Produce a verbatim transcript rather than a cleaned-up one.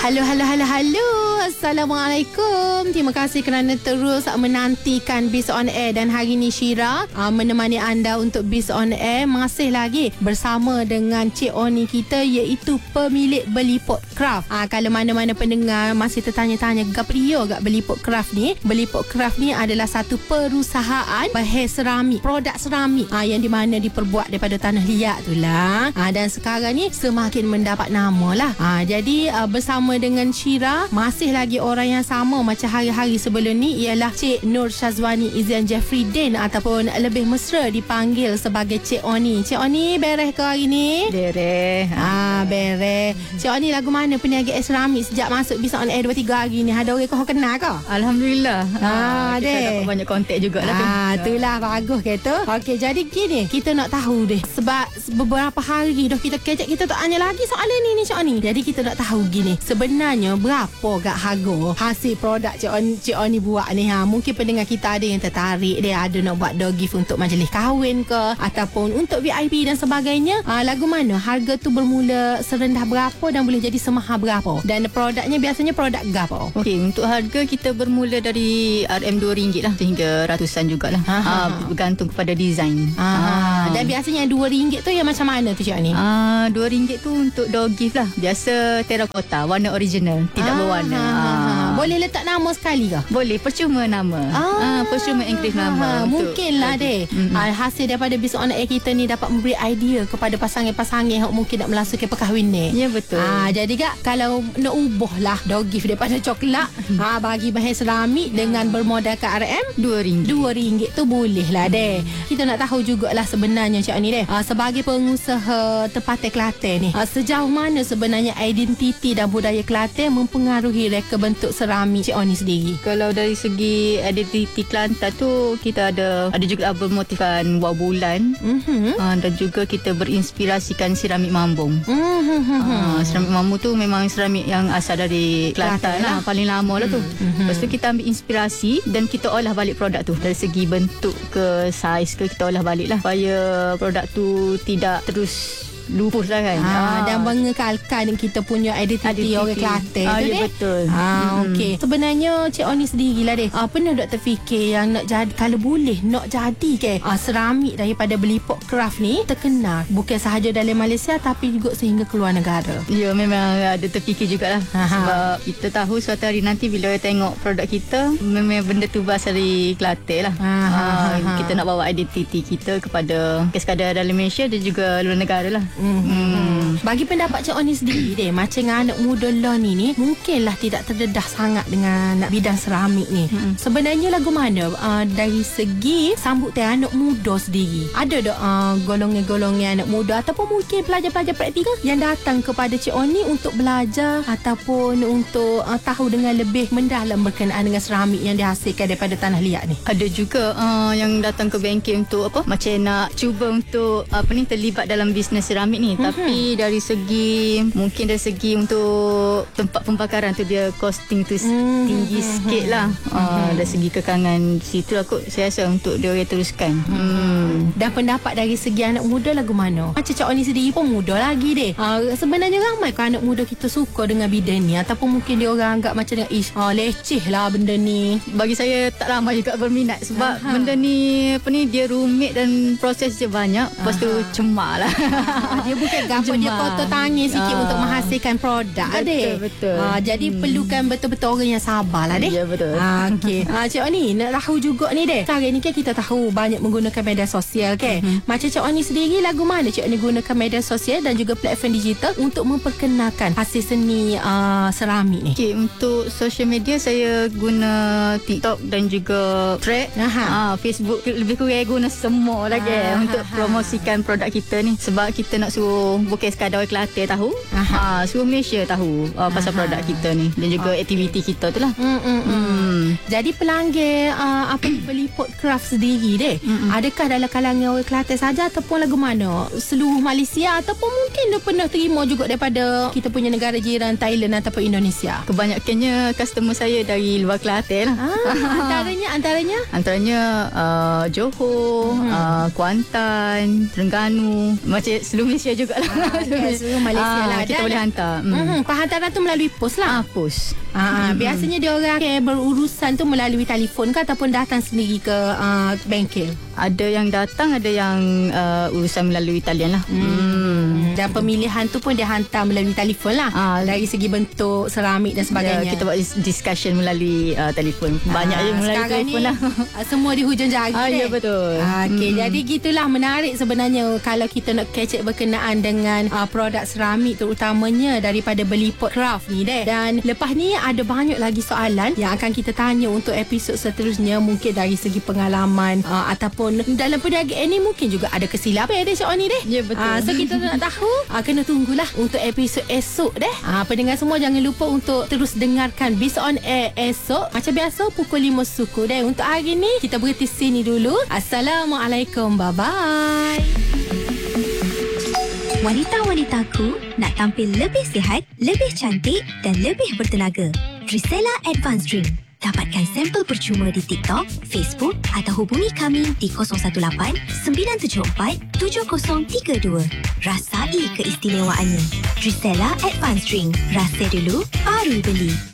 Halo, halo, halo, halo. Assalamualaikum. Terima kasih kerana terus menantikan Biz On Air. Dan hari ni Syira uh, menemani anda untuk Biz On Air. Masih lagi bersama dengan Cik Oni kita, iaitu pemilik Beliput Craft. uh, Kalau mana-mana pendengar masih tertanya-tanya, gap rio gak Beliput Craft ni? Beliput Craft ni adalah satu perusahaan bahair seramik, produk seramik uh, yang di mana diperbuat daripada tanah liat tu lah. uh, Dan sekarang ni semakin mendapat nama lah. uh, Jadi uh, bersama dengan Syira, masih lagi orang yang sama macam hari-hari sebelum ni, ialah Cik Nur Syazwani Izzian Jeffrey Din, ataupun lebih mesra dipanggil sebagai Cik Oni. Cik Oni, beres ke hari ni? Beres. Ah, beres. Cik Oni, lagu mana peniaga seramik sejak masuk Biz On Air dua tiga hari ni? Ada orang kau kenal ke? Alhamdulillah. Ah, kita deh. dapat banyak kontak jugalah tu. Ah, itulah bagus kata. Okey, jadi gini, kita nak tahu deh, sebab beberapa hari dah kita kejap, kita tak tanya lagi soalan ni ni Cik Oni. Jadi kita nak tahu gini, sebenarnya berapa gak harga hasil produk Cik Oni, Cik Oni buat ni ha? Mungkin pendengar kita ada yang tertarik, dia ada nak buat dog gift untuk majlis kahwin ke, ataupun untuk V I P dan sebagainya. ha, Lagu mana? Harga tu bermula serendah berapa dan boleh jadi semahal berapa? Dan produknya biasanya produk gapo? Okey, untuk harga kita bermula dari R M dua ringgit lah sehingga ratusan jugalah. Ha, bergantung kepada design. ha. ha. Dan biasanya dua ringgit tu yang macam mana tu Cik Oni? Ah, dua ringgit tu untuk dog gift lah. Biasa terracotta, warna original, tidak Ah, berwarna. ha, ha, ha. Ah. Boleh letak nama sekali ke? Boleh, percuma nama. Ah, ah percuma engrave nama. ha, Mungkinlah deh. Mm-hmm. ha, Hasil daripada Biz On Air kita ni dapat memberi idea kepada pasangan-pasangan yang mungkin nak melasuki perkahwinan. Ya, betul. ha, Jadi kak, kalau nak ubah lah dog gift daripada coklat, ha, bagi bahair seramik dengan bermodalkan R M Dua ringgit. Dua ringgit tu boleh lah deh. Kita nak tahu jugalah sebenarnya Cik Ani deh, ha, sebagai pengusaha tempatan Kelantan ni, ha, sejauh mana sebenarnya identiti dan budaya Kelantan mempengaruhi reka bentuk seramik Cik Oni sendiri? Kalau dari segi identiti Kelantan tu, kita ada ada juga bermotifkan buah bulan. Mhm. Uh, dan juga kita berinspirasikan seramik mambung. Mhm. Uh, seramik mambung tu memang seramik yang asal dari Kelantan, Kelantan lah, lah. paling lama lah tu. Mhm. Lepas tu kita ambil inspirasi dan kita olah balik produk tu. Dari segi bentuk ke saiz ke, kita olah balik lah supaya produk tu tidak terus lupus lah kan. Ha, Ah. dan mengekalkan kita punya identiti Identiti. orang Kelantan Ah, tu ya, deh. betul. Ha, Mm-mm. okey. Sebenarnya Cik Oni sendirilah deh, ha, pernah tak terfikir yang nak jadi, kalau boleh nak jadi ke ha, seramik daripada Beliput Craft ni terkenal bukan sahaja dalam Malaysia tapi juga sehingga keluar negara? Ya, memang ada terfikir jugalah. Aha. Sebab kita tahu suatu hari nanti bila tengok produk kita, memang benda tu berasal dari Kelantan lah. Aha, Ah, aha. kita nak bawa identiti kita kepada bukan sekadar dalam Malaysia dan juga luar negara lah. Hmm. Hmm. Bagi pendapat Cik Oni sendiri deh, macam anak muda lah ni ni mungkinlah tidak terdedah sangat dengan bidang seramik ni. Hmm. Sebenarnya lagu mana uh, dari segi sambutan anak muda sendiri? Ada tak uh, golongan-golongan anak muda ataupun mungkin pelajar-pelajar praktikal yang datang kepada Cik Oni untuk belajar ataupun untuk uh, tahu dengan lebih mendalam berkenaan dengan seramik yang dihasilkan daripada tanah liat ni? Ada juga uh, yang datang ke bengkel untuk apa? Macam nak cuba untuk apa ni terlibat dalam bisnes seramik ni. Mm-hmm. Tapi dari segi mungkin dari segi untuk tempat pembakaran tu dia costing tu Mm-hmm. tinggi sikit lah. Uh, dari segi kekangan situ aku saya rasa untuk dia orang teruskan. Hmm. Dan pendapat dari segi anak muda lagu mana? Macam Cik Oni sendiri pun muda lagi deh. Uh, sebenarnya ramai kan anak muda kita suka dengan bidang ni, ataupun mungkin dia orang anggap macam dengan ish, oh, leceh lah benda ni. Bagi saya tak ramai juga berminat sebab Aha. benda ni apa ni dia rumit dan proses dia banyak. Lepas tu Aha. cemak lah. Ah, dia bukan gampang, dia Jemar. kotor tangan sikit Ah. untuk menghasilkan produk Betul, deh. betul. Ah, jadi Hmm. perlukan betul-betul orang yang sabar lah deh. Ya, betul. Ah, okey. Ah, Cik Oni nak tahu juga ni deh. Sekarang ni kan kita tahu banyak menggunakan media sosial ke. Mm-hmm. Macam Cik Oni sendiri, lagu mana Cik Oni gunakan media sosial dan juga platform digital untuk memperkenalkan hasil seni uh, seramik ni? Okay, untuk social media saya guna TikTok dan juga Thread. Aha. Ah, Facebook lebih kurang guna semua lagi Aha. untuk promosikan produk kita ni. Sebab kita nak suruh bukan sekadar orang Kelantan tahu, ah, suruh Malaysia tahu ah, pasal Aha. produk kita ni dan juga aktiviti kita tu lah. Hmm, hmm, hmm. Hmm. Jadi pelanggan uh, apa Beliput Craft sendiri deh, Mm-mm. adakah dalam kalangan orang Kelantan saja ataupun lagu mana? Seluruh Malaysia ataupun mungkin dia pernah terima juga daripada kita punya negara jiran Thailand ataupun Indonesia? Kebanyakannya customer saya dari luar Kelantan lah. Ah, antaranya antaranya Antaranya uh, Johor, Hmm. uh, Kuantan, Terengganu, macam seluruh Malaysia jugalah. Ah, okay, seluruh Malaysia Ah, lah. kita Dan- boleh hantar. Hmm. Hmm, penghantaran tu melalui pos lah. Ah, pos. Ah, biasanya dia orang okay, berurusan tu melalui telefon ke ataupun datang sendiri ke uh, bengkel. Ada yang datang, ada yang uh, urusan melalui talian lah. Hmm. Dan pemilihan tu pun dia hantar melalui telefon lah. Ah, Dari segi bentuk, seramik dan sebagainya. Ya, kita buat dis- discussion melalui uh, telefon. Banyak Ah, je melalui sekarang telefon ni, lah. ah, semua di hujung jari. Ah, ya, deh. betul. Ah, okay, Hmm. jadi gitulah menarik sebenarnya kalau kita nak kecek berkenaan dengan uh, produk seramik terutamanya daripada beli pot craft ni deh. Dan lepas ni ada banyak lagi soalan yang akan kita tanya untuk episod seterusnya, mungkin dari segi pengalaman uh, ataupun dalam perniagaan ni mungkin juga ada kesilapan ya deh Syok ni deh. Ya, betul. Ah, so kita nak tahu uh, kena tunggulah untuk episod esok deh. Ah, pendengar semua jangan lupa untuk terus dengarkan Biz on Air esok macam biasa pukul lima suku deh. Untuk hari ni kita berhenti sini dulu. Assalamualaikum, bye bye. Wanita-wanitaku nak tampil lebih sihat, lebih cantik dan lebih bertenaga. Drisela Advanced Drink. Dapatkan sampel percuma di TikTok, Facebook atau hubungi kami di kosong satu lapan sembilan tujuh empat tujuh kosong tiga dua. Rasai keistimewaannya. Drisela Advanced Drink. Rasa dulu, baru beli.